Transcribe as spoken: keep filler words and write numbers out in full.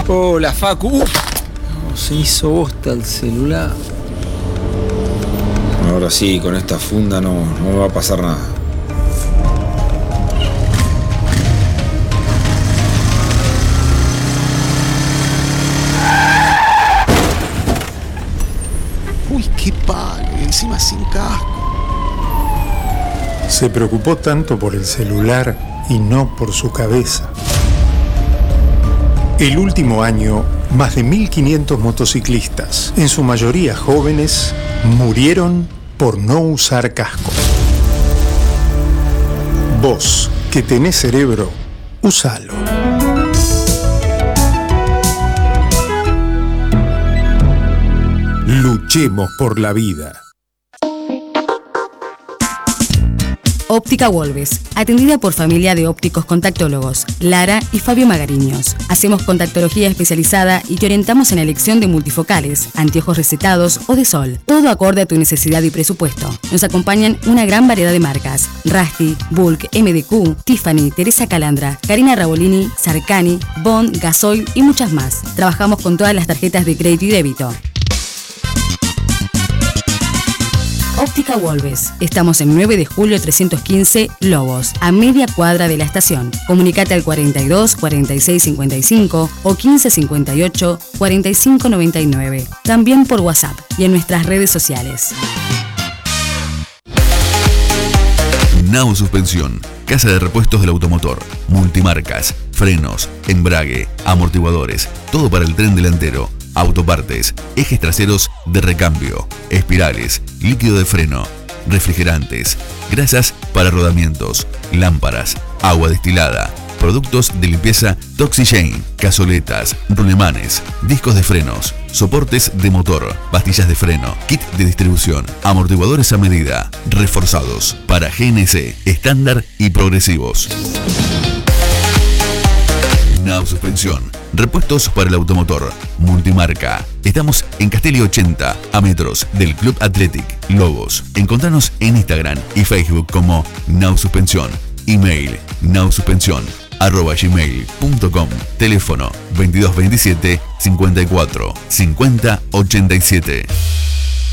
Hola, Facu. Uf, oh, se hizo bosta el celular. Ahora sí, con esta funda no, no me va a pasar nada. Uy, qué palo, y encima sin casco. Se preocupó tanto por el celular y no por su cabeza. El último año, más de mil quinientos motociclistas, en su mayoría jóvenes, murieron por no usar casco. Vos, que tenés cerebro, usalo. Luchemos por la vida. Óptica Wolves, atendida por familia de ópticos contactólogos, Lara y Fabio Magariños. Hacemos contactología especializada y te orientamos en la elección de multifocales, anteojos recetados o de sol. Todo acorde a tu necesidad y presupuesto. Nos acompañan una gran variedad de marcas: Rasti, Bulk, M D Q, Tiffany, Teresa Calandra, Karina Rabolini, Sarcani, Bond, Gasoil y muchas más. Trabajamos con todas las tarjetas de crédito y débito. Óptica Wolves. Estamos en nueve de julio trescientos quince, Lobos, a media cuadra de la estación. Comunicate al cuarenta y dos, cuarenta y seis, cincuenta y cinco o quince, cincuenta y ocho, cuarenta y cinco, noventa y nueve. También por WhatsApp y en nuestras redes sociales. Nau Suspensión, casa de repuestos del automotor, multimarcas, frenos, embrague, amortiguadores, todo para el tren delantero. Autopartes, ejes traseros de recambio, espirales, líquido de freno, refrigerantes, grasas para rodamientos, lámparas, agua destilada, productos de limpieza Toxigene, cazoletas, rulemanes, discos de frenos, soportes de motor, pastillas de freno, kit de distribución, amortiguadores a medida, reforzados para G N C, estándar y progresivos. Nau Suspensión, repuestos para el automotor, multimarca. Estamos en Castelli ochenta, a metros del Club Athletic Lobos. Encontranos en Instagram y Facebook como Nau Suspensión. Email naususpensión arroba gmail punto com. Teléfono veintidós veintisiete, cincuenta y cuatro, cincuenta, ochenta y siete.